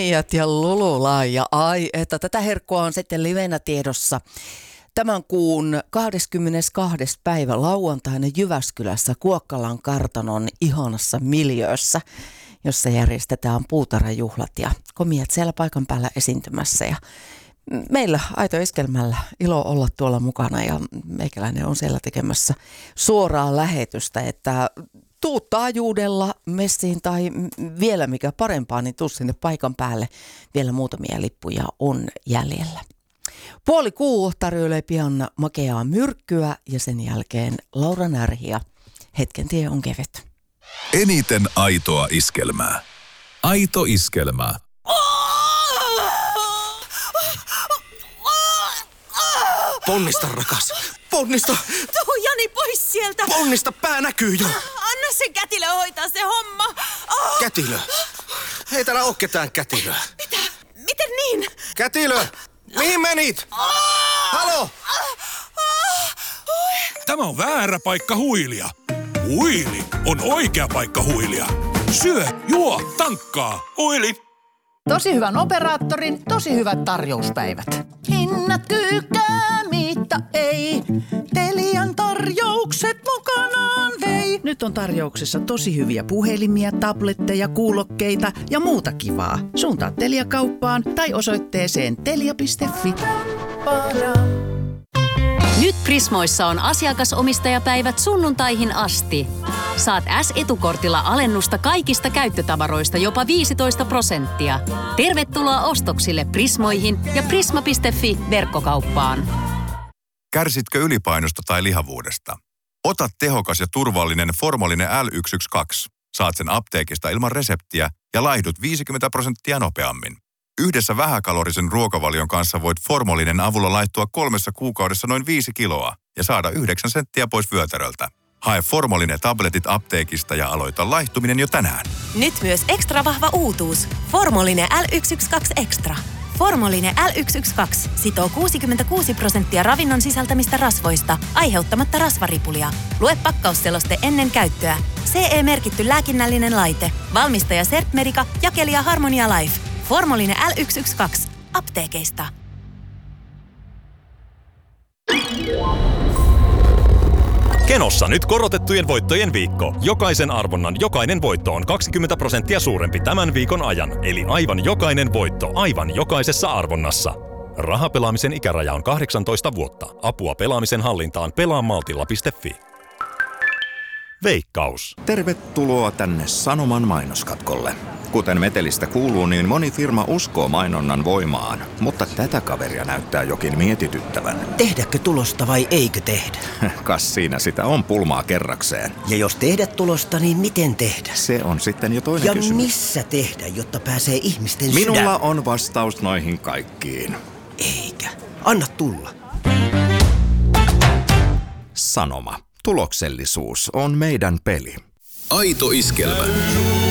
Komiat ja Lululai ja ai, että tätä herkkua on sitten livenä tiedossa tämän kuun 22. päivä lauantaina Jyväskylässä Kuokkalan kartanon ihanassa miljöössä, jossa järjestetään puutarhajuhlat ja komiat siellä paikan päällä esiintymässä. Ja meillä Aito Iskelmällä ilo olla tuolla mukana ja meikäläinen on siellä tekemässä suoraa lähetystä, että tuu taajuudella messiin tai vielä mikä parempaa, niin tuu sinne paikan päälle. Vielä muutamia lippuja on jäljellä. 5:30 tarjoilee pian makeaa myrkkyä ja sen jälkeen Laura Närhi ja hetken tie on kevyt. Eniten aitoa iskelmää. Aito iskelmää. Ponnista, rakas. Ponnista. Tuu Jani pois sieltä. Ponnista, pää näkyy jo. Anna sen kätilö hoitaa se homma. Oh. Kätilö. Ei täällä oo ketään kätilöä. Mitä? Miten niin? Kätilö. Mihin menit? Halo. Tämä on väärä paikka huilia. Huili on oikea paikka huilia. Syö, juo, tankkaa. Huili. Tosi hyvän operaattorin, tosi hyvät tarjouspäivät. Hinnat kyykää, mitä ei. Telian tarjoukset mukanaan vei. Nyt on tarjouksessa tosi hyviä puhelimia, tabletteja, kuulokkeita ja muuta kivaa. Suuntaa Telia-kauppaan tai osoitteeseen telia.fi. Nyt Prismoissa on asiakasomistajapäivät sunnuntaihin asti. Saat S-etukortilla alennusta kaikista käyttötavaroista jopa 15%. Tervetuloa ostoksille Prismoihin ja prisma.fi verkkokauppaan. Kärsitkö ylipainosta tai lihavuudesta? Ota tehokas ja turvallinen Formolinen L112. Saat sen apteekista ilman reseptiä ja laihdut 50% nopeammin. Yhdessä vähäkalorisen ruokavalion kanssa voit Formolinen avulla laihtua 3 kuukaudessa noin 5 kiloa ja saada 9 senttiä pois vyötäröltä. Hae Formolinen tabletit apteekista ja aloita laihtuminen jo tänään. Nyt myös ekstra vahva uutuus. Formolinen L112 Extra. Formolinen L112 sitoo 66% ravinnon sisältämistä rasvoista, aiheuttamatta rasvaripulia. Lue pakkausseloste ennen käyttöä. CE-merkitty lääkinnällinen laite. Valmistaja Sertmedica, jakelija Harmonia Life. Formolinen L112. Apteekeista. Kenossa nyt korotettujen voittojen viikko. Jokaisen arvonnan jokainen voitto on 20% suurempi tämän viikon ajan. Eli aivan jokainen voitto aivan jokaisessa arvonnassa. Rahapelaamisen ikäraja on 18 vuotta. Apua pelaamisen hallintaan pelaamaltilla.fi. Veikkaus. Tervetuloa tänne Sanoman mainoskatkolle. Kuten metelistä kuuluu, niin moni firma uskoo mainonnan voimaan, mutta tätä kaveria näyttää jokin mietityttävän. Tehdäkö tulosta vai eikö tehdä? Kas siinä sitä on pulmaa kerrakseen. Ja jos tehdä tulosta, niin miten tehdä? Se on sitten jo toinen kysymys. Ja missä tehdä, jotta pääsee ihmisten sydän? Minulla on vastaus noihin kaikkiin. Eikä. Anna tulla. Sanoma. Tuloksellisuus on meidän peli. Aito iskelmä.